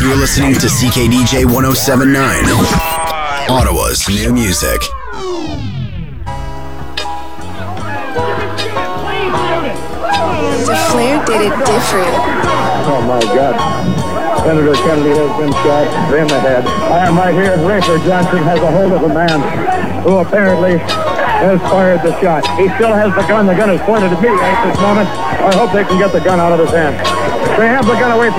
You're listening to CKDJ 1079, Ottawa's new music. The Flair did it different. Oh my God. Senator Kennedy has been shot in the head. I am right here. Rafer Johnson has a hold of a man who apparently has fired the shot. He still has the gun. The gun is pointed at me at this moment. I hope they can get the gun out of his hand. They have the gun away from